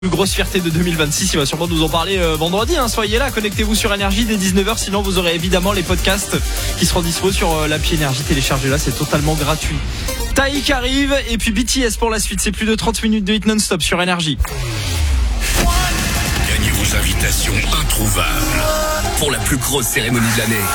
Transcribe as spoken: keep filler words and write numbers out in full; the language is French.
Plus grosse fierté de deux mille vingt-six, il va sûrement nous en parler euh, vendredi, hein. Soyez là, connectez-vous sur Énergie dès dix-neuf heures, sinon vous aurez évidemment les podcasts qui seront dispo sur euh, l'appli Énergie, téléchargez-la, c'est totalement gratuit. Taïk arrive et puis B T S pour la suite, c'est plus de trente minutes de hit non-stop sur Énergie. Gagnez vos invitations introuvables pour la plus grosse cérémonie de l'année.